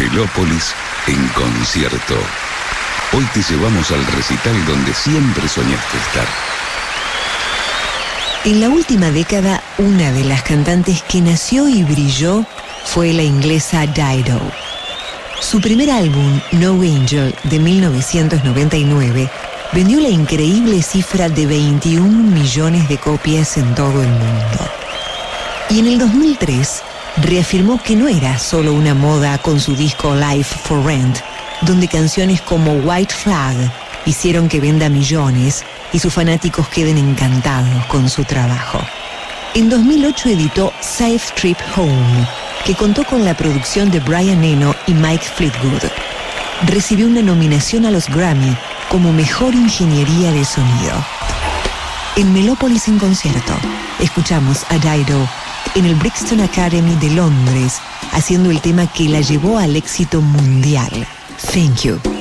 Melópolis en concierto. Hoy te llevamos al recital donde siempre soñaste estar. En la última década, una de las cantantes que nació y brilló fue la inglesa Dido. Su primer álbum, No Angel, de 1999, vendió la increíble cifra de 21 millones de copias en todo el mundo. Y en el 2003, reafirmó que no era solo una moda con su disco Life for Rent, donde canciones como White Flag hicieron que venda millones y sus fanáticos queden encantados con su trabajo. En 2008 editó Safe Trip Home, que contó con la producción de Brian Eno y Mike Fleetwood. Recibió una nominación a los Grammy como Mejor Ingeniería de Sonido. En Melópolis en concierto, escuchamos a Dido en el Brixton Academy de Londres, haciendo el tema que la llevó al éxito mundial, Thank You.